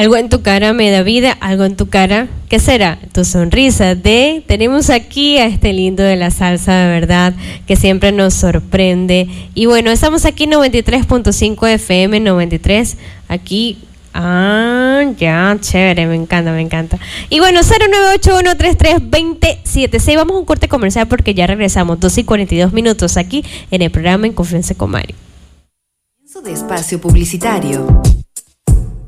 Algo en tu cara me da vida, algo en tu cara, ¿qué será? Tu sonrisa. Tenemos aquí a este lindo de la salsa, de verdad, que siempre nos sorprende. Y bueno, estamos aquí 93.5 FM, 93, aquí. Ya, chévere, me encanta. Y bueno, 0981332076. Vamos a un corte comercial porque ya regresamos, 2:42 aquí en el programa En Confianza con Mario. De espacio publicitario.